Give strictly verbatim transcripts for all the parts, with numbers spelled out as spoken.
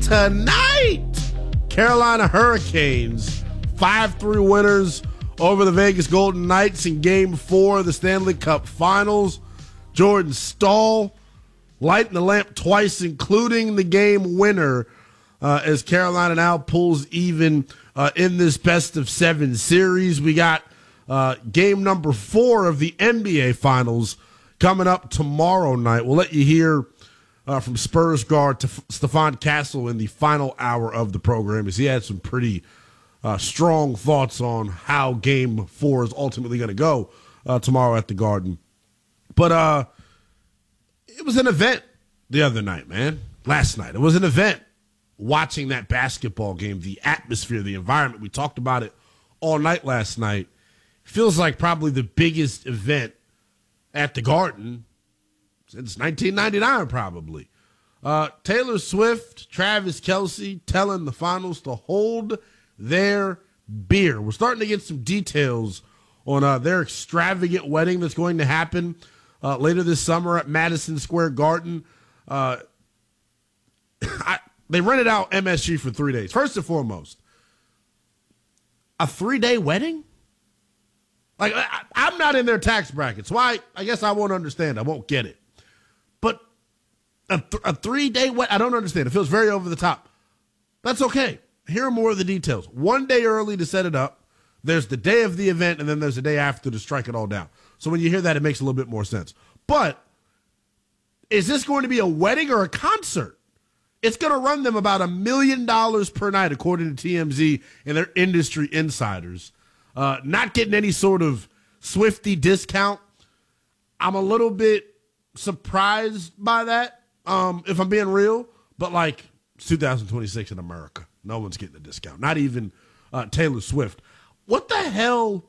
tonight. Carolina Hurricanes, five three winners over the Vegas Golden Knights in Game four of the Stanley Cup Finals. Jordan Staal lighting the lamp twice, including the game winner, uh, as Carolina now pulls even uh, in this best of seven series. We got uh, game number four of the N B A Finals coming up tomorrow night. We'll let you hear uh, from Spurs guard to Stephon Castle in the final hour of the program, as he had some pretty uh, strong thoughts on how game four is ultimately going to go uh, tomorrow at the Garden. But uh, it was an event the other night, man. Last night. It was an event watching that basketball game, the atmosphere, the environment. We talked about it all night last night. Feels like probably the biggest event at the Garden since nineteen ninety-nine, probably. Uh, Taylor Swift, Travis Kelce telling the finals to hold their beer. We're starting to get some details on uh, their extravagant wedding that's going to happen uh, later this summer at Madison Square Garden. Uh, I, they rented out M S G for three days. First and foremost, a three-day wedding? Like, I, I'm not in their tax bracket, so I, I guess I won't understand. I won't get it. But a, th- a three-day wedding, I don't understand. It feels very over the top. That's okay. Here are more of the details. One day early to set it up. There's the day of the event, and then there's the day after to strike it all down. So when you hear that, it makes a little bit more sense. But is this going to be a wedding or a concert? It's going to run them about a million dollars per night, according to T M Z and their industry insiders. Uh, not getting any sort of Swiftie discount. I'm a little bit surprised by that, um, if I'm being real. But, like, it's two thousand twenty-six in America. No one's getting a discount. Not even uh, Taylor Swift. What the hell?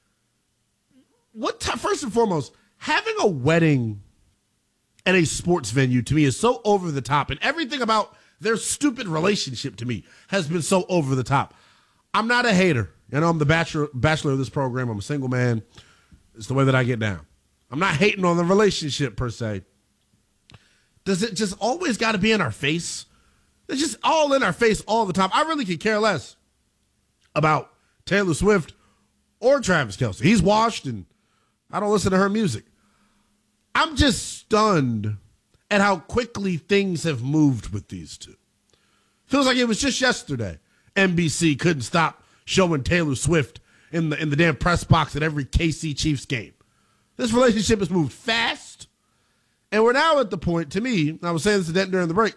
What? T- First and foremost, having a wedding at a sports venue to me is so over the top, and everything about their stupid relationship to me has been so over the top. I'm not a hater. You know, I'm the bachelor, bachelor of this program. I'm a single man. It's the way that I get down. I'm not hating on the relationship per se. Does it just always got to be in our face? It's just all in our face all the time. I really could care less about Taylor Swift or Travis Kelce. He's washed, and I don't listen to her music. I'm just stunned at how quickly things have moved with these two. Feels like it was just yesterday. N B C couldn't stop showing Taylor Swift in the in the damn press box at every K C Chiefs game. This relationship has moved fast, and we're now at the point, to me, I was saying this to Denton during the break,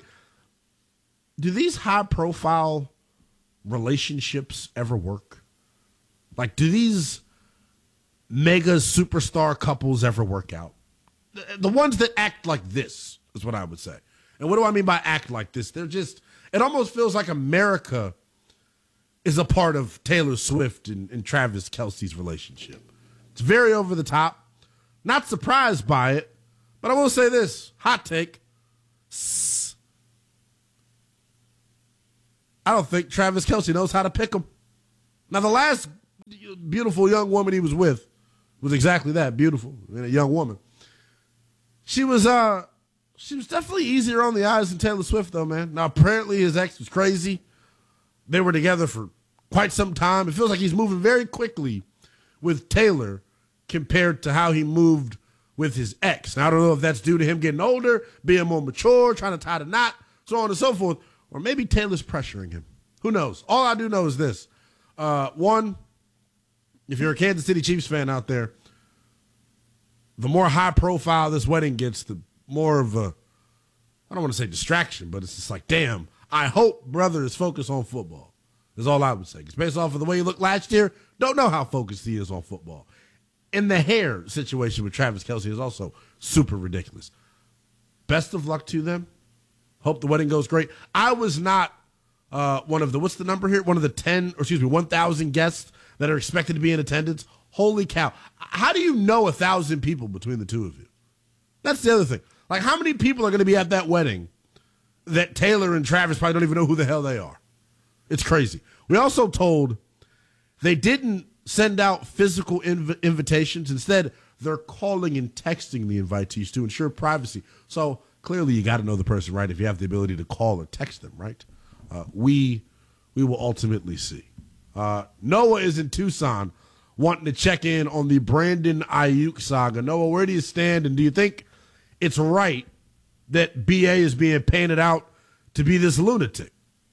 do these high-profile relationships ever work? Like, do these mega superstar couples ever work out? The, the ones that act like this is what I would say. And what do I mean by act like this? They're just, it almost feels like America is a part of Taylor Swift and, and Travis Kelce's relationship. It's very over the top. Not surprised by it, but I will say this. Hot take. I don't think Travis Kelce knows how to pick them. Now, the last beautiful young woman he was with was exactly that, beautiful, and a young woman. She was uh, she was definitely easier on the eyes than Taylor Swift, though, man. Now, apparently his ex was crazy. They were together for quite some time. It feels like he's moving very quickly with Taylor compared to how he moved with his ex. Now, I don't know if that's due to him getting older, being more mature, trying to tie the knot, so on and so forth, or maybe Taylor's pressuring him. Who knows? All I do know is this. Uh, one, if you're a Kansas City Chiefs fan out there, the more high profile this wedding gets, the more of a, I don't want to say distraction, but it's just like, damn, I hope brother is focused on football. Is all I would say. Because based off of the way he looked last year, don't know how focused he is on football. And the hair situation with Travis Kelce is also super ridiculous. Best of luck to them. Hope the wedding goes great. I was not uh, one of the, what's the number here? One of the ten, or excuse me, one thousand guests that are expected to be in attendance. Holy cow. How do you know one thousand people between the two of you? That's the other thing. Like, how many people are going to be at that wedding that Taylor and Travis probably don't even know who the hell they are? It's crazy. We also told they didn't send out physical inv- invitations. Instead, they're calling and texting the invitees to ensure privacy. So clearly you got to know the person, right, if you have the ability to call or text them, right? uh, we we will ultimately see. Uh, Noah is in Tucson wanting to check in on the Brandon Aiyuk saga. Noah, where do you stand, and do you think it's right that B A is being painted out to be this lunatic?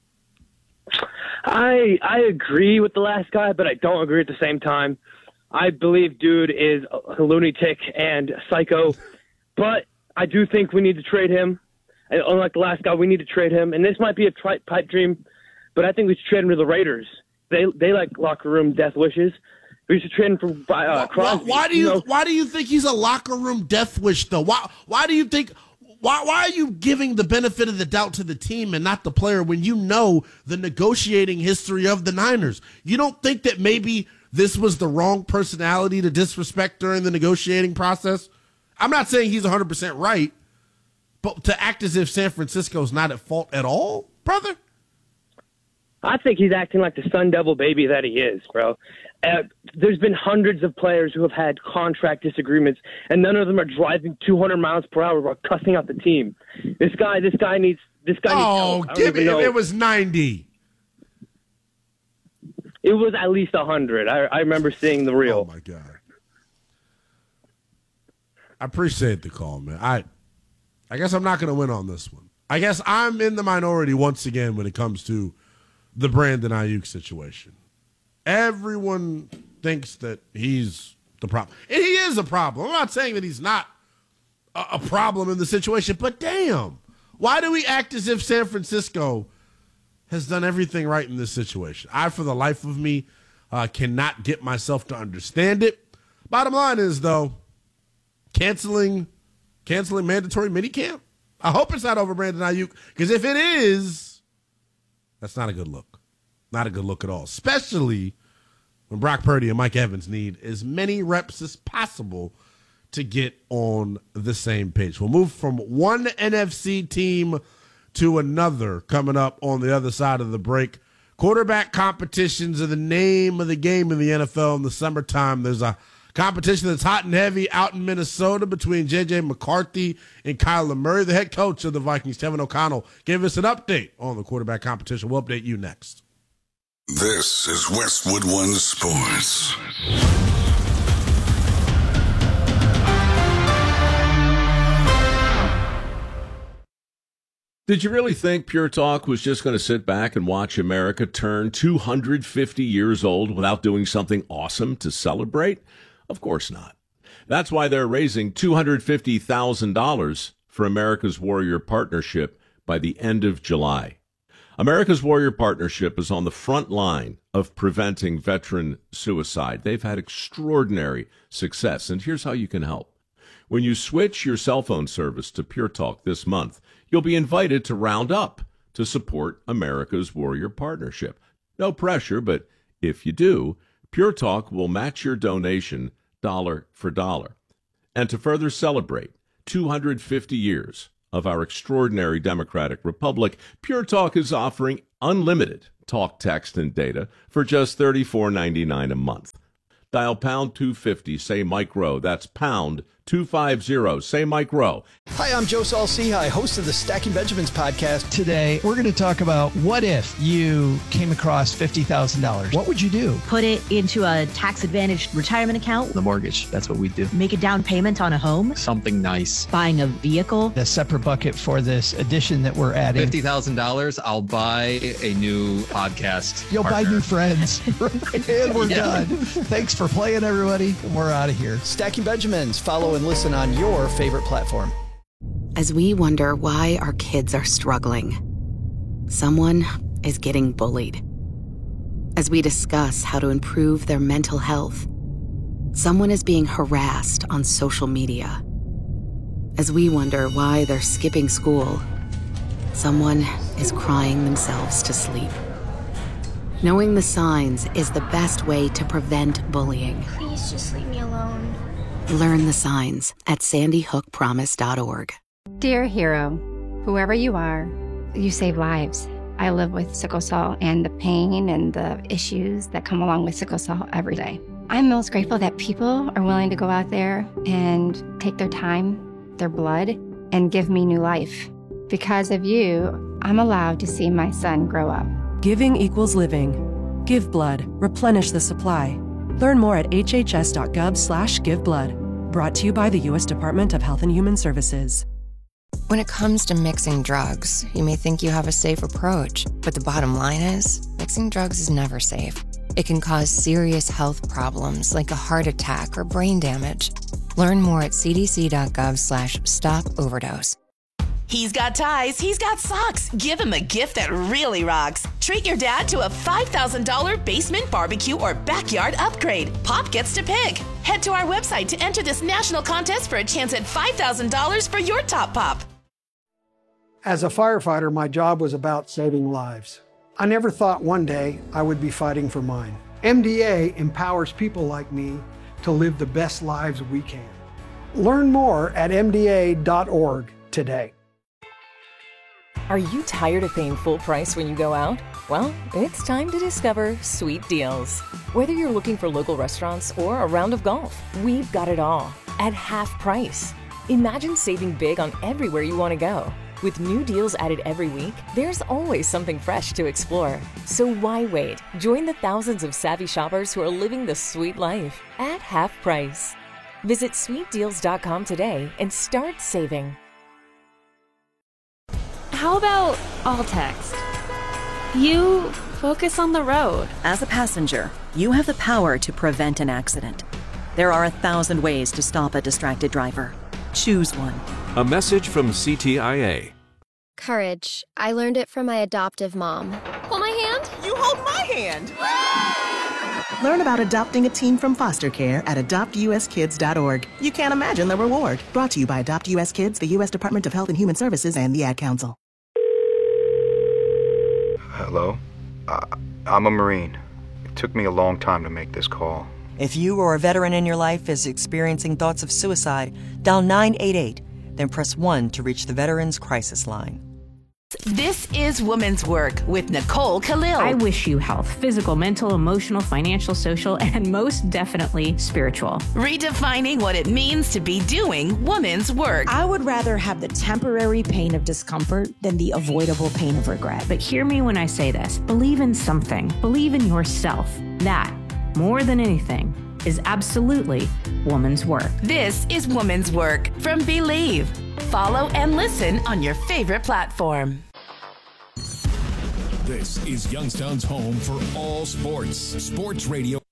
I I agree with the last guy, but I don't agree at the same time. I believe dude is a lunatic and psycho, but I do think we need to trade him. And unlike the last guy, we need to trade him. And this might be a tri- pipe dream, but I think we should trade him to the Raiders. They they like locker room death wishes. We should trade him for uh, Crosby. Why, why do you, you know? Why do you think he's a locker room death wish though? Why why do you think? Why why are you giving the benefit of the doubt to the team and not the player when you know the negotiating history of the Niners? You don't think that maybe this was the wrong personality to disrespect during the negotiating process? I'm not saying he's one hundred percent right, but to act as if San Francisco's not at fault at all, brother? I think he's acting like the Sun Devil baby that he is, bro. Uh, there's been hundreds of players who have had contract disagreements, and none of them are driving two hundred miles per hour or cussing out the team. This guy, this guy needs, this guy needs help. Oh, give me, it was ninety. It was at least one hundred. I, I remember seeing the reel. Oh, my God. I appreciate the call, man. I I guess I'm not going to win on this one. I guess I'm in the minority once again when it comes to the Brandon Aiyuk situation. Everyone thinks that he's the problem. And he is a problem. I'm not saying that he's not a, a problem in the situation, but damn, why do we act as if San Francisco has done everything right in this situation? I, for the life of me, uh, cannot get myself to understand it. Bottom line is, though, canceling canceling mandatory minicamp. I hope it's not over Brandon Aiyuk, because if it is, that's not a good look. Not a good look at all, especially when Brock Purdy and Mike Evans need as many reps as possible to get on the same page. We'll move from one N F C team to another coming up on the other side of the break. Quarterback competitions are the name of the game in the N F L in the summertime. There's a competition that's hot and heavy out in Minnesota between J J McCarthy and Kyler Murray. The head coach of the Vikings, Kevin O'Connell, gave us an update on the quarterback competition. We'll update you next. This is Westwood One Sports. Did you really think Pure Talk was just going to sit back and watch America turn two hundred fifty years old without doing something awesome to celebrate? Of course not. That's why they're raising two hundred fifty thousand dollars for America's Warrior Partnership by the end of July. America's Warrior Partnership is on the front line of preventing veteran suicide. They've had extraordinary success, and here's how you can help. When you switch your cell phone service to Pure Talk this month, you'll be invited to round up to support America's Warrior Partnership. No pressure, but if you do, Pure Talk will match your donation dollar for dollar. And to further celebrate two hundred fifty years of our extraordinary democratic republic, Pure Talk is offering unlimited talk, text, and data for just thirty-four ninety-nine a month. Dial pound two fifty, say Mike Rowe. That's pound two fifty, say Mike Rowe. Hi, I'm Joe Saul-Sehy, host of the Stacking Benjamins podcast. Today, we're going to talk about what if you came across fifty thousand dollars? What would you do? Put it into a tax-advantaged retirement account. The mortgage, that's what we do. Make a down payment on a home. Something nice. Buying a vehicle. A separate bucket for this addition that we're adding. fifty thousand dollars, I'll buy a new podcast You'll partner. buy new friends. And we're Yeah. done. Thanks for playing, everybody. And we're out of here. Stacking Benjamins. Follow and listen on your favorite platform. As we wonder why our kids are struggling, someone is getting bullied. As we discuss how to improve their mental health, someone is being harassed on social media. As we wonder why they're skipping school, someone is crying themselves to sleep. Knowing the signs is the best way to prevent bullying. Please just leave me alone. Learn the signs at sandy hook promise dot org. Dear hero, whoever you are, you save lives. I live with sickle cell and the pain and the issues that come along with sickle cell every day. I'm most grateful that people are willing to go out there and take their time, their blood, and give me new life. Because of you, I'm allowed to see my son grow up. Giving equals living. Give blood. Replenish the supply. Learn more at hhs.gov slash giveblood. Brought to you by the U S Department of Health and Human Services. When it comes to mixing drugs, you may think you have a safe approach, but the bottom line is, mixing drugs is never safe. It can cause serious health problems like a heart attack or brain damage. Learn more at cdc.gov slash stop overdose. He's got ties, he's got socks. Give him a gift that really rocks. Treat your dad to a five thousand dollars basement barbecue or backyard upgrade. Pop gets to pick. Head to our website to enter this national contest for a chance at five thousand dollars for your top pop. As a firefighter, my job was about saving lives. I never thought one day I would be fighting for mine. M D A empowers people like me to live the best lives we can. Learn more at m d a dot org today. Are you tired of paying full price when you go out? Well, it's time to discover Sweet Deals. Whether you're looking for local restaurants or a round of golf, we've got it all at half price. Imagine saving big on everywhere you want to go. With new deals added every week, there's always something fresh to explore. So why wait? Join the thousands of savvy shoppers who are living the sweet life at half price. Visit sweet deals dot com today and start saving. How about all text? You focus on the road. As a passenger, you have the power to prevent an accident. There are a thousand ways to stop a distracted driver. Choose one. A message from C T I A. Courage. I learned it from my adoptive mom. Hold my hand. You hold my hand. Learn about adopting a teen from foster care at adopt u s kids dot org. You can't imagine the reward. Brought to you by Adopt U S Kids, the U S Department of Health and Human Services, and the Ad Council. Hello? Uh, I'm a Marine. It took me a long time to make this call. If you or a veteran in your life is experiencing thoughts of suicide, dial nine eight eight, then press one to reach the Veterans Crisis Line. This is Woman's Work with Nicole Khalil. I wish you health, physical, mental, emotional, financial, social, and most definitely spiritual. Redefining what it means to be doing woman's work. I would rather have the temporary pain of discomfort than the avoidable pain of regret. But hear me when I say this. Believe in something. Believe in yourself. That, more than anything, is absolutely woman's work. This is Woman's Work from Believe. Follow and listen on your favorite platform. This is Youngstown's home for all sports. Sports Radio.